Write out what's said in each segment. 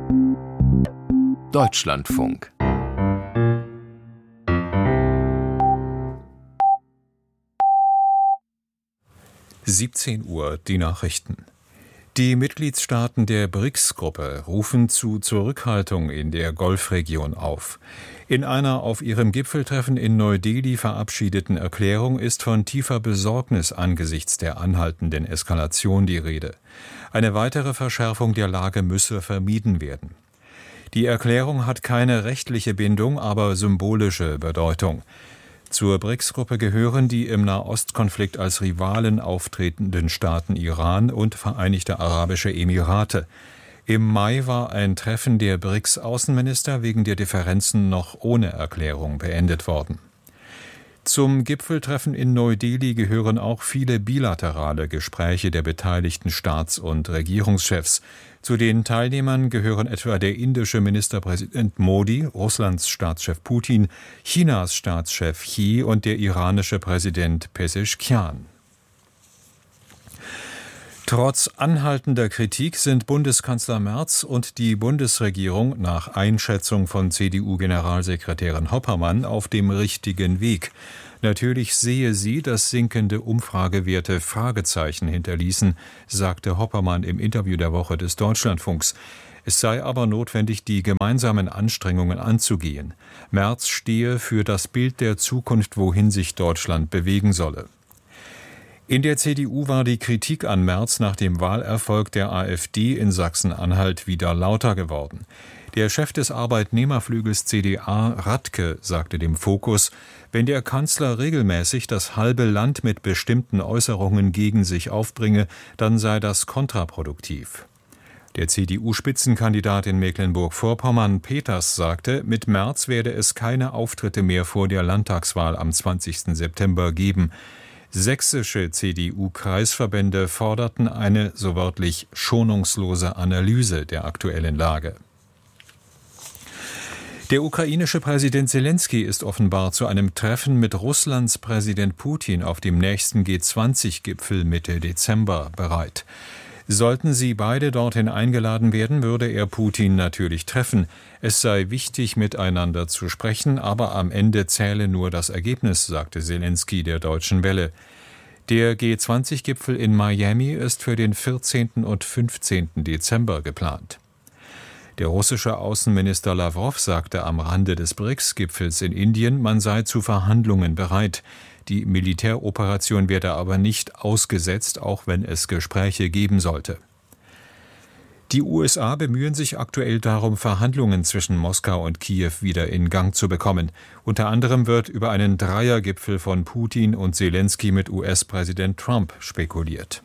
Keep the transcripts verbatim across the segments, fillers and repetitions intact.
Deutschlandfunk. siebzehn Uhr, die Nachrichten. Die Mitgliedstaaten der B R I C S-Gruppe rufen zu Zurückhaltung in der Golfregion auf. In einer auf ihrem Gipfeltreffen in Neu-Delhi verabschiedeten Erklärung ist von tiefer Besorgnis angesichts der anhaltenden Eskalation die Rede. Eine weitere Verschärfung der Lage müsse vermieden werden. Die Erklärung hat keine rechtliche Bindung, aber symbolische Bedeutung. Zur B R I C S-Gruppe gehören die im Nahostkonflikt als Rivalen auftretenden Staaten Iran und Vereinigte Arabische Emirate. Im Mai war ein Treffen der B R I C S-Außenminister wegen der Differenzen noch ohne Erklärung beendet worden. Zum Gipfeltreffen in Neu-Delhi gehören auch viele bilaterale Gespräche der beteiligten Staats- und Regierungschefs. Zu den Teilnehmern gehören etwa der indische Ministerpräsident Modi, Russlands Staatschef Putin, Chinas Staatschef Xi und der iranische Präsident Pezeshkian. Trotz anhaltender Kritik sind Bundeskanzler Merz und die Bundesregierung nach Einschätzung von C D U-Generalsekretärin Hoppermann auf dem richtigen Weg. Natürlich sehe sie, dass sinkende Umfragewerte Fragezeichen hinterließen, sagte Hoppermann im Interview der Woche des Deutschlandfunks. Es sei aber notwendig, die gemeinsamen Anstrengungen anzugehen. Merz stehe für das Bild der Zukunft, wohin sich Deutschland bewegen solle. In der C D U war die Kritik an Merz nach dem Wahlerfolg der AfD in Sachsen-Anhalt wieder lauter geworden. Der Chef des Arbeitnehmerflügels C D A, Radke, sagte dem Fokus, wenn der Kanzler regelmäßig das halbe Land mit bestimmten Äußerungen gegen sich aufbringe, dann sei das kontraproduktiv. Der C D U-Spitzenkandidat in Mecklenburg-Vorpommern, Peters, sagte, mit Merz werde es keine Auftritte mehr vor der Landtagswahl am zwanzigsten September geben. Sächsische C D U-Kreisverbände forderten eine, so wörtlich, schonungslose Analyse der aktuellen Lage. Der ukrainische Präsident Selenskyj ist offenbar zu einem Treffen mit Russlands Präsident Putin auf dem nächsten G zwanzig Gipfel Mitte Dezember bereit. Sollten sie beide dorthin eingeladen werden, würde er Putin natürlich treffen. Es sei wichtig, miteinander zu sprechen, aber am Ende zähle nur das Ergebnis, sagte Selenskyj der Deutschen Welle. Der G zwanzig Gipfel in Miami ist für den vierzehnten und fünfzehnten Dezember geplant. Der russische Außenminister Lawrow sagte am Rande des B R I C S-Gipfels in Indien, man sei zu Verhandlungen bereit. Die Militäroperation werde aber nicht ausgesetzt, auch wenn es Gespräche geben sollte. Die U S A bemühen sich aktuell darum, Verhandlungen zwischen Moskau und Kiew wieder in Gang zu bekommen. Unter anderem wird über einen Dreiergipfel von Putin und Selenskyj mit U S-Präsident Trump spekuliert.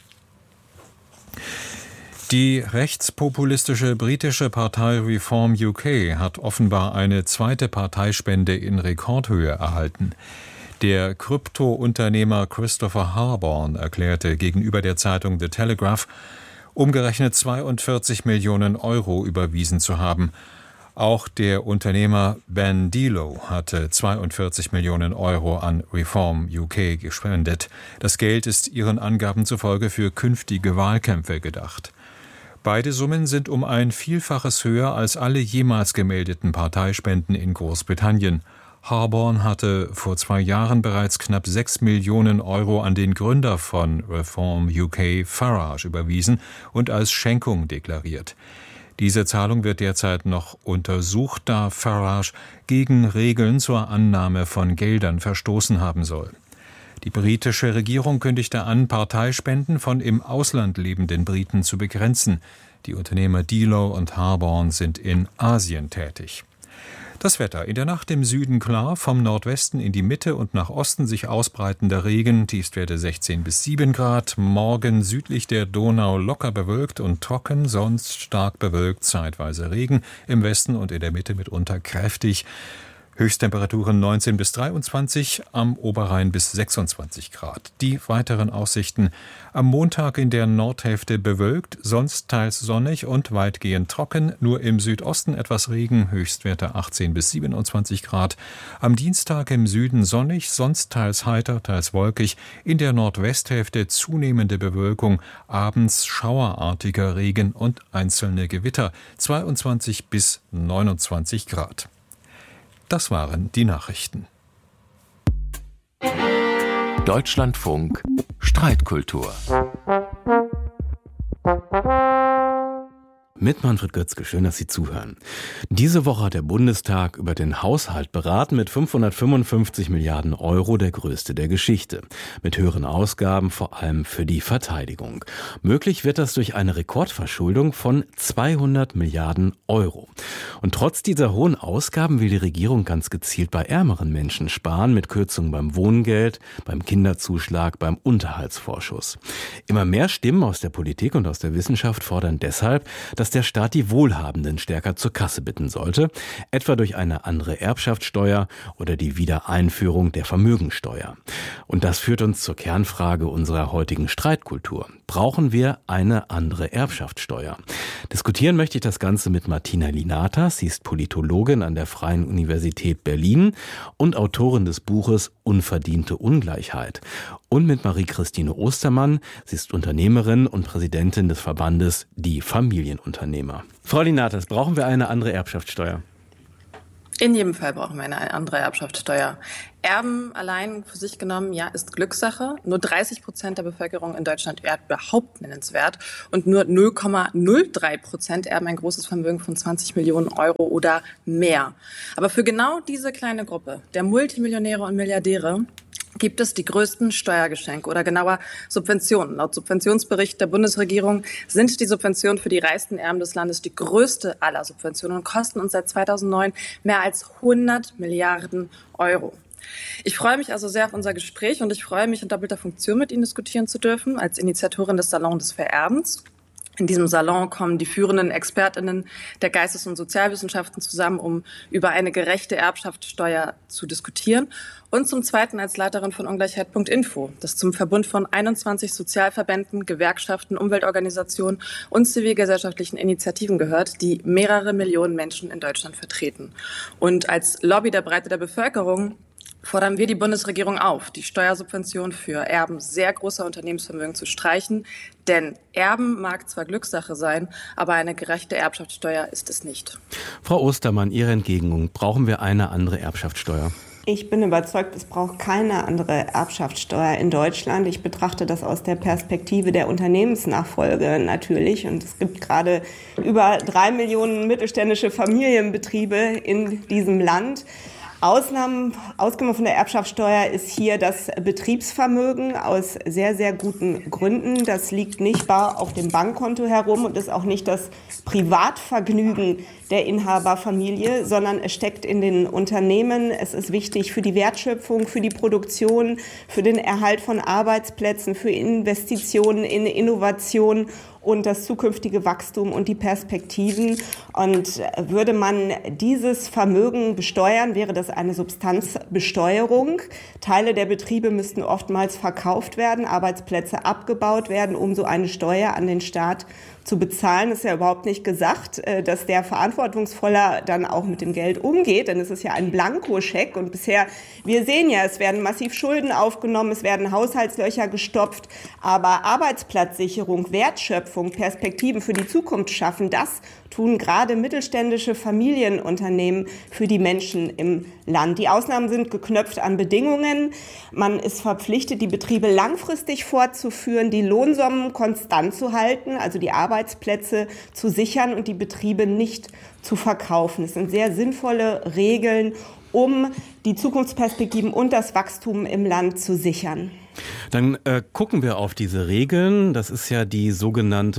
Die rechtspopulistische britische Partei Reform U K hat offenbar eine zweite Parteispende in Rekordhöhe erhalten. Der Krypto-Unternehmer Christopher Harborn erklärte gegenüber der Zeitung The Telegraph, umgerechnet zweiundvierzig Millionen Euro überwiesen zu haben. Auch der Unternehmer Ben Dilo hatte zweiundvierzig Millionen Euro an Reform U K gespendet. Das Geld ist ihren Angaben zufolge für künftige Wahlkämpfe gedacht. Beide Summen sind um ein Vielfaches höher als alle jemals gemeldeten Parteispenden in Großbritannien. Harborn hatte vor zwei Jahren bereits knapp sechs Millionen Euro an den Gründer von Reform U K, Farage, überwiesen und als Schenkung deklariert. Diese Zahlung wird derzeit noch untersucht, da Farage gegen Regeln zur Annahme von Geldern verstoßen haben soll. Die britische Regierung kündigte an, Parteispenden von im Ausland lebenden Briten zu begrenzen. Die Unternehmer Dilo und Harborn sind in Asien tätig. Das Wetter: in der Nacht im Süden klar, vom Nordwesten in die Mitte und nach Osten sich ausbreitender Regen, Tiefstwerte sechzehn bis sieben Grad. Morgen südlich der Donau locker bewölkt und trocken, sonst stark bewölkt, zeitweise Regen, im Westen und in der Mitte mitunter kräftig. Höchsttemperaturen neunzehn bis dreiundzwanzig, am Oberrhein bis sechsundzwanzig Grad. Die weiteren Aussichten: am Montag in der Nordhälfte bewölkt, sonst teils sonnig und weitgehend trocken, nur im Südosten etwas Regen, Höchstwerte achtzehn bis siebenundzwanzig Grad. Am Dienstag im Süden sonnig, sonst teils heiter, teils wolkig, in der Nordwesthälfte zunehmende Bewölkung, abends schauerartiger Regen und einzelne Gewitter, zweiundzwanzig bis neunundzwanzig Grad. Das waren die Nachrichten. Deutschlandfunk Streitkultur. Mit Manfred Götzke, schön, dass Sie zuhören. Diese Woche hat der Bundestag über den Haushalt beraten mit fünfhundertfünfundfünfzig Milliarden Euro, der größte der Geschichte. Mit höheren Ausgaben, vor allem für die Verteidigung. Möglich wird das durch eine Rekordverschuldung von zweihundert Milliarden Euro. Und trotz dieser hohen Ausgaben will die Regierung ganz gezielt bei ärmeren Menschen sparen, mit Kürzungen beim Wohngeld, beim Kinderzuschlag, beim Unterhaltsvorschuss. Immer mehr Stimmen aus der Politik und aus der Wissenschaft fordern deshalb, dass der Staat die Wohlhabenden stärker zur Kasse bitten sollte, etwa durch eine andere Erbschaftssteuer oder die Wiedereinführung der Vermögensteuer. Und das führt uns zur Kernfrage unserer heutigen Streitkultur. Brauchen wir eine andere Erbschaftssteuer? Diskutieren möchte ich das Ganze mit Martina Linatas. Sie ist Politologin an der Freien Universität Berlin und Autorin des Buches Unverdiente Ungleichheit. Und mit Marie-Christine Ostermann. Sie ist Unternehmerin und Präsidentin des Verbandes Die Familienunternehmer. Frau Linatas, brauchen wir eine andere Erbschaftssteuer? In jedem Fall brauchen wir eine andere Erbschaftssteuer. Erben allein für sich genommen, ja, ist Glückssache. Nur dreißig Prozent der Bevölkerung in Deutschland erbt überhaupt nennenswert und nur null Komma null drei Prozent erben ein großes Vermögen von zwanzig Millionen Euro oder mehr. Aber für genau diese kleine Gruppe der Multimillionäre und Milliardäre gibt es die größten Steuergeschenke oder genauer Subventionen. Laut Subventionsbericht der Bundesregierung sind die Subventionen für die reichsten Erben des Landes die größte aller Subventionen und kosten uns seit zweitausendneun mehr als hundert Milliarden Euro. Ich freue mich also sehr auf unser Gespräch und ich freue mich, in doppelter Funktion mit Ihnen diskutieren zu dürfen, als Initiatorin des Salons des Vererbens. In diesem Salon kommen die führenden ExpertInnen der Geistes- und Sozialwissenschaften zusammen, um über eine gerechte Erbschaftssteuer zu diskutieren. Und zum Zweiten als Leiterin von Ungleichheit Punkt info, das zum Verbund von einundzwanzig Sozialverbänden, Gewerkschaften, Umweltorganisationen und zivilgesellschaftlichen Initiativen gehört, die mehrere Millionen Menschen in Deutschland vertreten. Und als Lobby der Breite der Bevölkerung fordern wir die Bundesregierung auf, die Steuersubvention für Erben sehr großer Unternehmensvermögen zu streichen. Denn Erben mag zwar Glückssache sein, aber eine gerechte Erbschaftssteuer ist es nicht. Frau Ostermann, Ihre Entgegnung. Brauchen wir eine andere Erbschaftssteuer? Ich bin überzeugt, es braucht keine andere Erbschaftssteuer in Deutschland. Ich betrachte das aus der Perspektive der Unternehmensnachfolge natürlich. Und es gibt gerade über drei Millionen mittelständische Familienbetriebe in diesem Land. Ausnahmen, ausgenommen von der Erbschaftssteuer ist hier das Betriebsvermögen aus sehr, sehr guten Gründen. Das liegt nicht bar auf dem Bankkonto herum und ist auch nicht das Privatvergnügen der Inhaberfamilie, sondern es steckt in den Unternehmen. Es ist wichtig für die Wertschöpfung, für die Produktion, für den Erhalt von Arbeitsplätzen, für Investitionen in Innovation und das zukünftige Wachstum und die Perspektiven. Und würde man dieses Vermögen besteuern, wäre das eine Substanzbesteuerung. Teile der Betriebe müssten oftmals verkauft werden, Arbeitsplätze abgebaut werden, um so eine Steuer an den Staat zu bezahlen. Es ist ja überhaupt nicht gesagt, dass der Verantwortungsvoller dann auch mit dem Geld umgeht, denn es ist ja ein Blankoscheck und bisher, wir sehen ja, es werden massiv Schulden aufgenommen, es werden Haushaltslöcher gestopft, aber Arbeitsplatzsicherung, Wertschöpfung, Perspektiven für die Zukunft schaffen, das tun gerade mittelständische Familienunternehmen für die Menschen im Land. Die Ausnahmen sind geknöpft an Bedingungen. Man ist verpflichtet, die Betriebe langfristig fortzuführen, die Lohnsummen konstant zu halten, also die Arbeitsplätze zu sichern und die Betriebe nicht zu verkaufen. Es sind sehr sinnvolle Regeln, um die Zukunftsperspektiven und das Wachstum im Land zu sichern. Dann äh, gucken wir auf diese Regeln. Das ist ja die sogenannte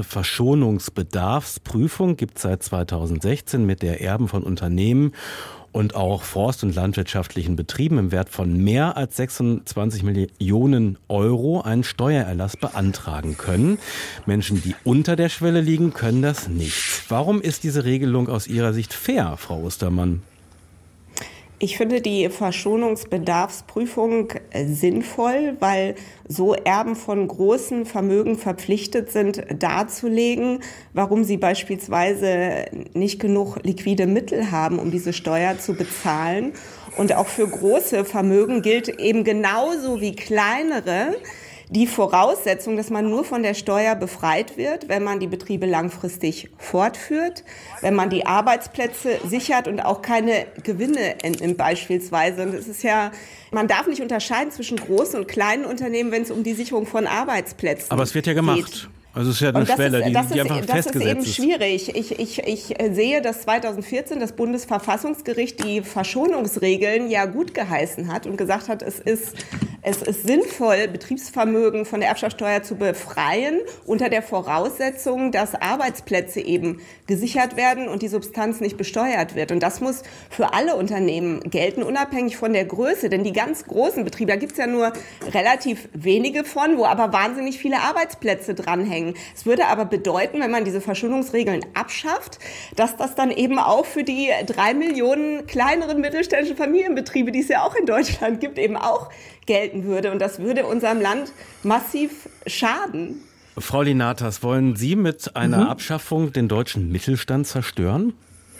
Verschonungsbedarfsprüfung, gibt es seit zweitausendsechzehn, mit der Erben von Unternehmen und auch forst- und landwirtschaftlichen Betrieben im Wert von mehr als sechsundzwanzig Millionen Euro einen Steuererlass beantragen können. Menschen, die unter der Schwelle liegen, können das nicht. Warum ist diese Regelung aus Ihrer Sicht fair, Frau Ostermann? Ich finde die Verschonungsbedarfsprüfung sinnvoll, weil so Erben von großen Vermögen verpflichtet sind, darzulegen, warum sie beispielsweise nicht genug liquide Mittel haben, um diese Steuer zu bezahlen. Und auch für große Vermögen gilt eben genauso wie kleinere die Voraussetzung, dass man nur von der Steuer befreit wird, wenn man die Betriebe langfristig fortführt, wenn man die Arbeitsplätze sichert und auch keine Gewinne entnimmt beispielsweise. Und es ist ja, man darf nicht unterscheiden zwischen großen und kleinen Unternehmen, wenn es um die Sicherung von Arbeitsplätzen geht. Aber es wird ja gemacht. Geht. Also es ist ja eine Schwelle, ist, die, das die einfach ist, festgesetzt ist. Das ist eben schwierig. Ich, ich, ich sehe, dass zweitausendvierzehn das Bundesverfassungsgericht die Verschonungsregeln ja gut geheißen hat und gesagt hat, es ist, es ist sinnvoll, Betriebsvermögen von der Erbschaftssteuer zu befreien, unter der Voraussetzung, dass Arbeitsplätze eben gesichert werden und die Substanz nicht besteuert wird. Und das muss für alle Unternehmen gelten, unabhängig von der Größe. Denn die ganz großen Betriebe, da gibt es ja nur relativ wenige von, wo aber wahnsinnig viele Arbeitsplätze dranhängen. Es würde aber bedeuten, wenn man diese Verschonungsregeln abschafft, dass das dann eben auch für die drei Millionen kleineren mittelständischen Familienbetriebe, die es ja auch in Deutschland gibt, eben auch gelten würde. Und das würde unserem Land massiv schaden. Frau Linatas, wollen Sie mit einer mhm. Abschaffung den deutschen Mittelstand zerstören?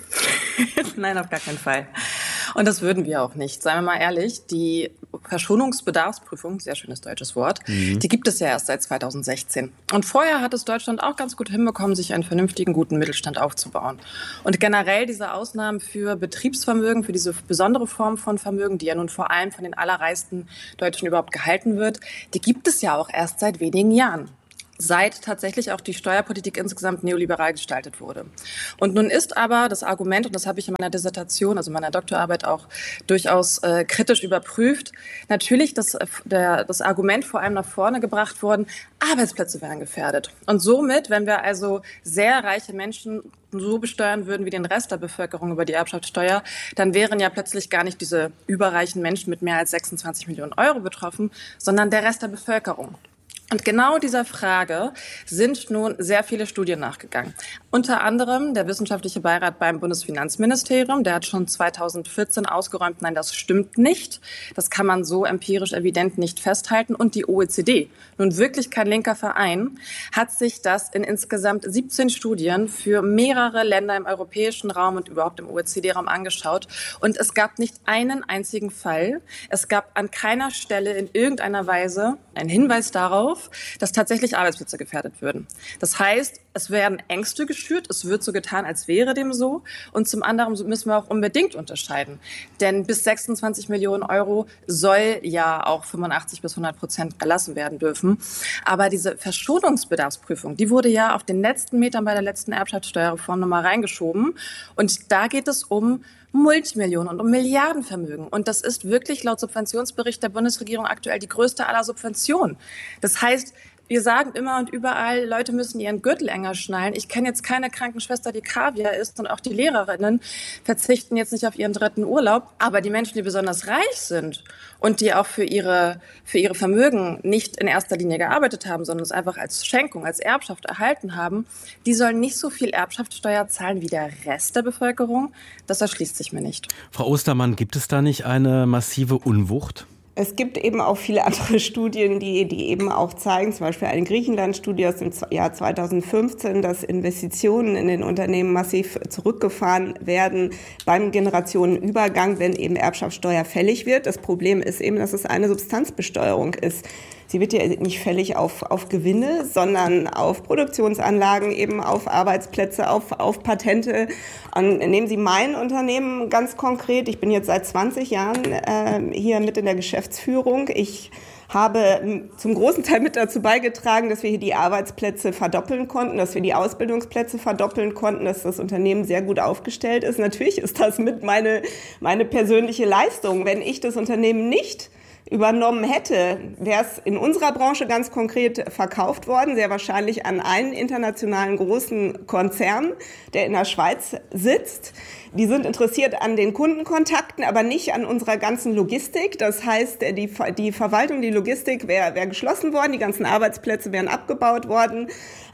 Nein, auf gar keinen Fall. Und das würden wir auch nicht. Seien wir mal ehrlich, die Verschonungsbedarfsprüfung, sehr schönes deutsches Wort, mhm. die gibt es ja erst seit zweitausendsechzehn. Und vorher hat es Deutschland auch ganz gut hinbekommen, sich einen vernünftigen, guten Mittelstand aufzubauen. Und generell diese Ausnahmen für Betriebsvermögen, für diese besondere Form von Vermögen, die ja nun vor allem von den allerreichsten Deutschen überhaupt gehalten wird, die gibt es ja auch erst seit wenigen Jahren. Seit tatsächlich auch die Steuerpolitik insgesamt neoliberal gestaltet wurde. Und nun ist aber das Argument, und das habe ich in meiner Dissertation, also in meiner Doktorarbeit auch durchaus äh, kritisch überprüft, natürlich das, der, das Argument vor allem nach vorne gebracht worden, Arbeitsplätze wären gefährdet. Und somit, wenn wir also sehr reiche Menschen so besteuern würden wie den Rest der Bevölkerung über die Erbschaftssteuer, dann wären ja plötzlich gar nicht diese überreichen Menschen mit mehr als sechsundzwanzig Millionen Euro betroffen, sondern der Rest der Bevölkerung. Und genau dieser Frage sind nun sehr viele Studien nachgegangen. Unter anderem der wissenschaftliche Beirat beim Bundesfinanzministerium, der hat schon zweitausendvierzehn ausgeräumt, nein, das stimmt nicht. Das kann man so empirisch evident nicht festhalten. Und die O E C D, nun wirklich kein linker Verein, hat sich das in insgesamt siebzehn Studien für mehrere Länder im europäischen Raum und überhaupt im O E C D-Raum angeschaut. Und es gab nicht einen einzigen Fall. Es gab an keiner Stelle in irgendeiner Weise einen Hinweis darauf, dass tatsächlich Arbeitsplätze gefährdet würden. Das heißt, es werden Ängste geschürt, es wird so getan, als wäre dem so. Und zum anderen müssen wir auch unbedingt unterscheiden. Denn bis sechsundzwanzig Millionen Euro soll ja auch fünfundachtzig bis hundert Prozent erlassen werden dürfen. Aber diese Verschonungsbedarfsprüfung, die wurde ja auf den letzten Metern bei der letzten Erbschaftssteuerreform nochmal reingeschoben. Und da geht es um Multimillionen und um Milliardenvermögen. Und das ist wirklich laut Subventionsbericht der Bundesregierung aktuell die größte aller Subventionen. Das heißt, wir sagen immer und überall, Leute müssen ihren Gürtel enger schnallen. Ich kenne jetzt keine Krankenschwester, die Kaviar isst, und auch die Lehrerinnen verzichten jetzt nicht auf ihren dritten Urlaub. Aber die Menschen, die besonders reich sind und die auch für ihre, für ihre Vermögen nicht in erster Linie gearbeitet haben, sondern es einfach als Schenkung, als Erbschaft erhalten haben, die sollen nicht so viel Erbschaftssteuer zahlen wie der Rest der Bevölkerung. Das erschließt sich mir nicht. Frau Ostermann, gibt es da nicht eine massive Unwucht? Es gibt eben auch viele andere Studien, die, die eben auch zeigen, zum Beispiel eine Griechenland-Studie aus dem Jahr zweitausendfünfzehn, dass Investitionen in den Unternehmen massiv zurückgefahren werden beim Generationenübergang, wenn eben Erbschaftssteuer fällig wird. Das Problem ist eben, dass es eine Substanzbesteuerung ist. Sie wird ja nicht fällig auf, auf Gewinne, sondern auf Produktionsanlagen, eben auf Arbeitsplätze, auf, auf Patente. Und nehmen Sie mein Unternehmen ganz konkret. Ich bin jetzt seit zwanzig Jahren äh, hier mit in der Geschäftsführung. Ich habe zum großen Teil mit dazu beigetragen, dass wir hier die Arbeitsplätze verdoppeln konnten, dass wir die Ausbildungsplätze verdoppeln konnten, dass das Unternehmen sehr gut aufgestellt ist. Natürlich ist das mit meine, meine persönliche Leistung. Wenn ich das Unternehmen nicht übernommen hätte, wäre es in unserer Branche ganz konkret verkauft worden, sehr wahrscheinlich an einen internationalen großen Konzern, der in der Schweiz sitzt. Die sind interessiert an den Kundenkontakten, aber nicht an unserer ganzen Logistik. Das heißt, die, die Verwaltung, die Logistik wäre wär geschlossen worden, die ganzen Arbeitsplätze wären abgebaut worden.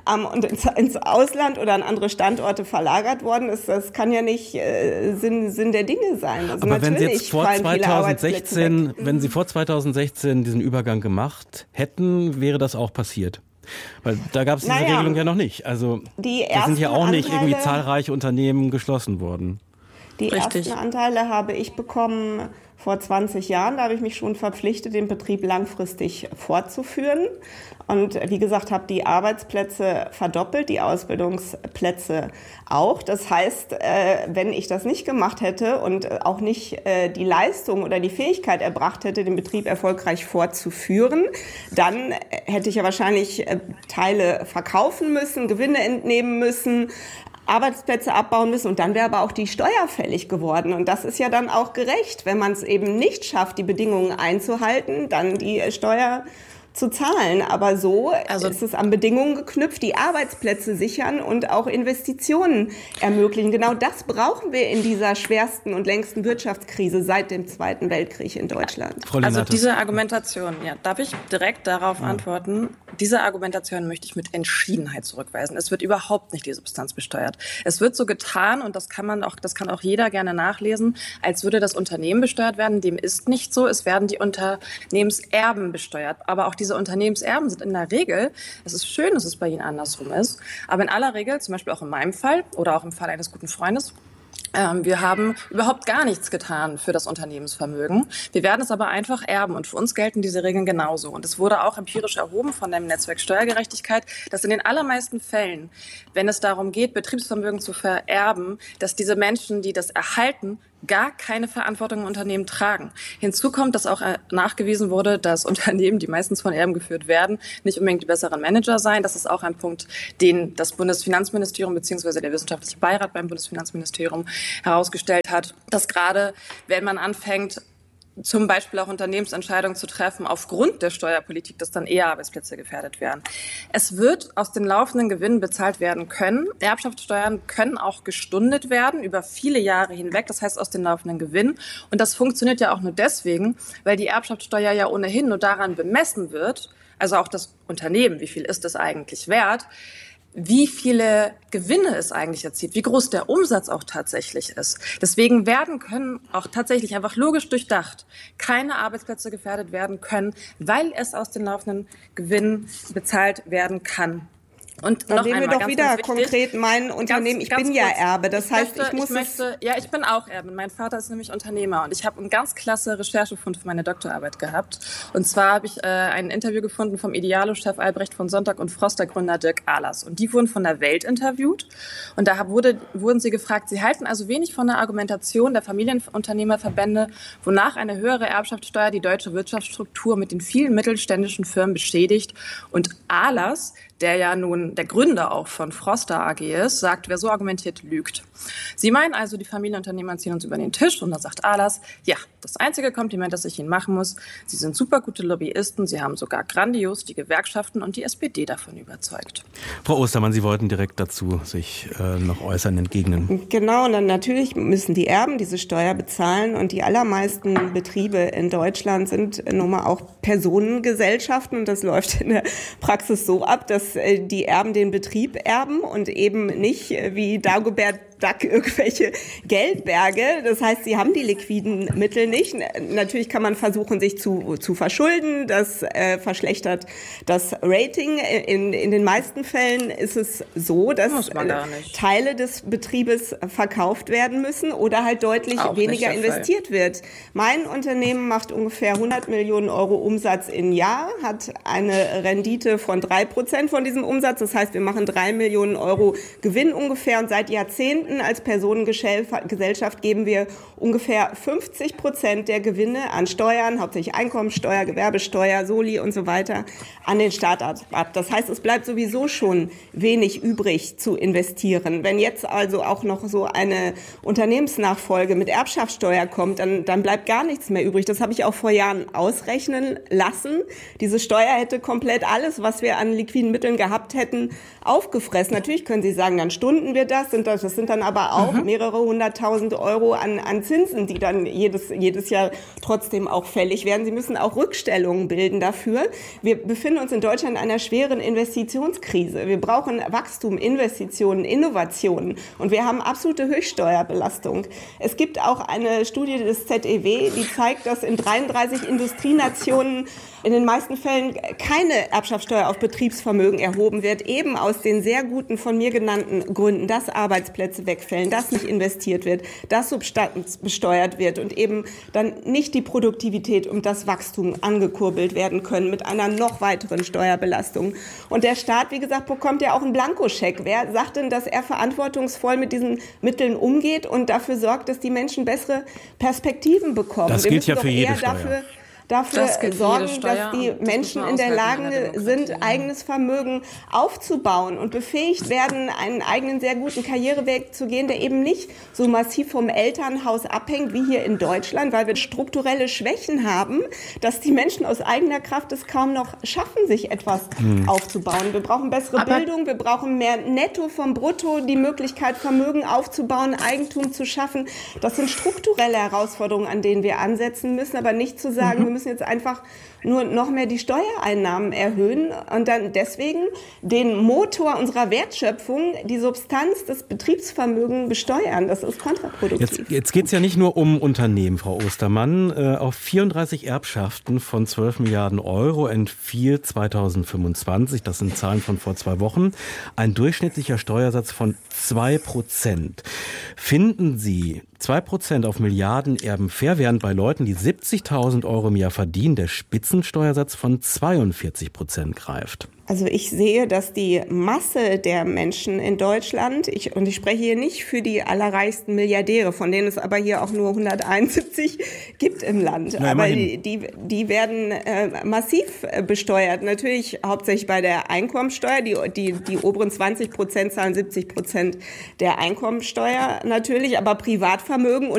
ähm, und ins, ins Ausland oder an andere Standorte verlagert worden ist. Das kann ja nicht äh, Sinn, Sinn der Dinge sein. Also aber wenn Sie jetzt vor zweitausendsechzehn, wenn Sie vor zweitausendsechzehn diesen Übergang gemacht hätten, wäre das auch passiert? Weil da gab es diese naja, Regelung ja noch nicht. Also da sind ja auch nicht Anteile, irgendwie zahlreiche Unternehmen geschlossen worden. Die Richtig. ersten Anteile habe ich bekommen vor zwanzig Jahren. Da habe ich mich schon verpflichtet, den Betrieb langfristig fortzuführen. Und wie gesagt, habe die Arbeitsplätze verdoppelt, die Ausbildungsplätze auch. Das heißt, wenn ich das nicht gemacht hätte und auch nicht die Leistung oder die Fähigkeit erbracht hätte, den Betrieb erfolgreich fortzuführen, dann hätte ich ja wahrscheinlich Teile verkaufen müssen, Gewinne entnehmen müssen, Arbeitsplätze abbauen müssen und dann wäre aber auch die Steuer fällig geworden. Und das ist ja dann auch gerecht, wenn man es eben nicht schafft, die Bedingungen einzuhalten, dann die Steuer zu zahlen. Aber so also ist es an Bedingungen geknüpft, die Arbeitsplätze sichern und auch Investitionen ermöglichen. Genau das brauchen wir in dieser schwersten und längsten Wirtschaftskrise seit dem Zweiten Weltkrieg in Deutschland. Frau also diese Argumentation, ja, darf ich direkt darauf ja. antworten? Diese Argumentation möchte ich mit Entschiedenheit zurückweisen. Es wird überhaupt nicht die Substanz besteuert. Es wird so getan, und das kann man auch, das kann auch jeder gerne nachlesen, als würde das Unternehmen besteuert werden. Dem ist nicht so. Es werden die Unternehmenserben besteuert. Aber auch diese Unternehmenserben sind in der Regel, es ist schön, dass es bei Ihnen andersrum ist, aber in aller Regel, zum Beispiel auch in meinem Fall oder auch im Fall eines guten Freundes, Ähm, wir haben überhaupt gar nichts getan für das Unternehmensvermögen. Wir werden es aber einfach erben und für uns gelten diese Regeln genauso. Und es wurde auch empirisch erhoben von dem Netzwerk Steuergerechtigkeit, dass in den allermeisten Fällen, wenn es darum geht, Betriebsvermögen zu vererben, dass diese Menschen, die das erhalten, gar keine Verantwortung im Unternehmen tragen. Hinzu kommt, dass auch nachgewiesen wurde, dass Unternehmen, die meistens von Erben geführt werden, nicht unbedingt die besseren Manager seien. Das ist auch ein Punkt, den das Bundesfinanzministerium bzw. der wissenschaftliche Beirat beim Bundesfinanzministerium herausgestellt hat, dass gerade, wenn man anfängt, zum Beispiel auch Unternehmensentscheidungen zu treffen aufgrund der Steuerpolitik, dass dann eher Arbeitsplätze gefährdet werden. Es wird aus den laufenden Gewinnen bezahlt werden können. Erbschaftssteuern können auch gestundet werden über viele Jahre hinweg, das heißt aus den laufenden Gewinnen. Und das funktioniert ja auch nur deswegen, weil die Erbschaftssteuer ja ohnehin nur daran bemessen wird, also auch das Unternehmen, wie viel ist es eigentlich wert, wie viele Gewinne es eigentlich erzielt, wie groß der Umsatz auch tatsächlich ist. Deswegen werden können auch tatsächlich einfach logisch durchdacht keine Arbeitsplätze gefährdet werden können, weil es aus den laufenden Gewinnen bezahlt werden kann. Und Dann noch nehmen wir einmal, doch ganz, wieder ganz wichtig, konkret mein Unternehmen. Ganz, ich ganz bin ja kurz. Erbe. Das ich heißt, möchte, ich muss ich möchte, ja, ich bin auch Erbin. Mein Vater ist nämlich Unternehmer und ich habe einen ganz klasse Recherchefund für meine Doktorarbeit gehabt. Und zwar habe ich äh, ein Interview gefunden vom Idealo-Chef Albrecht von Sonntag und Froster Gründer Dirk Ahlers. Und die wurden von der Welt interviewt. Und da wurde, wurden sie gefragt, sie halten also wenig von der Argumentation der Familienunternehmerverbände, wonach eine höhere Erbschaftssteuer die deutsche Wirtschaftsstruktur mit den vielen mittelständischen Firmen beschädigt. Und Ahlers, der ja nun der Gründer auch von Froster A G ist, sagt, wer so argumentiert, lügt. Sie meinen also, die Familienunternehmer ziehen uns über den Tisch und da sagt Ahlers, ja, das einzige Kompliment, das ich Ihnen machen muss, Sie sind super gute Lobbyisten, Sie haben sogar grandios die Gewerkschaften und die S P D davon überzeugt. Frau Ostermann, Sie wollten direkt dazu sich äh, noch äußern, entgegnen. Genau, und dann natürlich müssen die Erben diese Steuer bezahlen und die allermeisten Betriebe in Deutschland sind nun mal auch Personengesellschaften und das läuft in der Praxis so ab, dass die Erben den Betrieb erben und eben nicht wie Dagobert Duck irgendwelche Geldberge. Das heißt, sie haben die liquiden Mittel nicht. Natürlich kann man versuchen, sich zu, zu verschulden. Das äh, verschlechtert das Rating. In, in den meisten Fällen ist es so, dass Teile des Betriebes verkauft werden müssen oder halt deutlich Auch weniger investiert wird. Mein Unternehmen macht ungefähr hundert Millionen Euro Umsatz im Jahr, hat eine Rendite von drei Prozent von diesem Umsatz. Das heißt, wir machen drei Millionen Euro Gewinn ungefähr und seit Jahrzehnten als Personengesellschaft geben wir ungefähr fünfzig Prozent der Gewinne an Steuern, hauptsächlich Einkommensteuer, Gewerbesteuer, Soli und so weiter, an den Staat ab. Das heißt, es bleibt sowieso schon wenig übrig zu investieren. Wenn jetzt also auch noch so eine Unternehmensnachfolge mit Erbschaftssteuer kommt, dann, dann bleibt gar nichts mehr übrig. Das habe ich auch vor Jahren ausrechnen lassen. Diese Steuer hätte komplett alles, was wir an liquiden Mitteln gehabt hätten, aufgefressen. Natürlich können Sie sagen, dann stunden wir das, und das sind dann aber auch mhm. mehrere hunderttausend Euro an, an Zinsen, die dann jedes, jedes Jahr trotzdem auch fällig werden. Sie müssen auch Rückstellungen bilden dafür. Wir befinden uns in Deutschland in einer schweren Investitionskrise. Wir brauchen Wachstum, Investitionen, Innovationen und wir haben absolute Höchststeuerbelastung. Es gibt auch eine Studie des Z E W, die zeigt, dass in dreiunddreißig Industrienationen in den meisten Fällen keine Erbschaftssteuer auf Betriebsvermögen erhoben wird, eben aus den sehr guten von mir genannten Gründen, dass Arbeitsplätze wegfällen, dass nicht investiert wird, dass Substanz besteuert wird und eben dann nicht die Produktivität und das Wachstum angekurbelt werden können mit einer noch weiteren Steuerbelastung. Und der Staat, wie gesagt, bekommt ja auch einen Blankoscheck. Wer sagt denn, dass er verantwortungsvoll mit diesen Mitteln umgeht und dafür sorgt, dass die Menschen bessere Perspektiven bekommen? Das gilt ja für jede Steuer. Dafür, dafür sorgen, dass die Menschen in der Lage sind, eigenes Vermögen aufzubauen und befähigt werden, einen eigenen sehr guten Karriereweg zu gehen, der eben nicht so massiv vom Elternhaus abhängt wie hier in Deutschland, weil wir strukturelle Schwächen haben, dass die Menschen aus eigener Kraft es kaum noch schaffen, sich etwas hm. aufzubauen. Wir brauchen bessere Aber Bildung, wir brauchen mehr Netto vom Brutto, die Möglichkeit, Vermögen aufzubauen, Eigentum zu schaffen. Das sind strukturelle Herausforderungen, an denen wir ansetzen müssen, aber nicht zu sagen, mhm. wir müssen jetzt einfach nur noch mehr die Steuereinnahmen erhöhen und dann deswegen den Motor unserer Wertschöpfung, die Substanz des Betriebsvermögens besteuern. Das ist kontraproduktiv. Jetzt, jetzt geht es ja nicht nur um Unternehmen, Frau Ostermann. Äh, auf vierunddreißig Erbschaften von zwölf Milliarden Euro entfiel zweitausendfünfundzwanzig, das sind Zahlen von vor zwei Wochen, ein durchschnittlicher Steuersatz von zwei Prozent. Finden Sie zwei Prozent auf Milliardenerben fair, während bei Leuten, die siebzigtausend Euro im Jahr verdienen, der Spitzensteuersatz von zweiundvierzig Prozent greift? Also ich sehe, dass die Masse der Menschen in Deutschland, ich, und ich spreche hier nicht für die allerreichsten Milliardäre, von denen es aber hier auch nur hunderteinundsiebzig gibt im Land, Na, aber die, die, die werden äh, massiv besteuert. Natürlich hauptsächlich bei der Einkommensteuer, die, die, die oberen zwanzig Prozent zahlen siebzig Prozent der Einkommensteuer natürlich, aber Privatvermögen und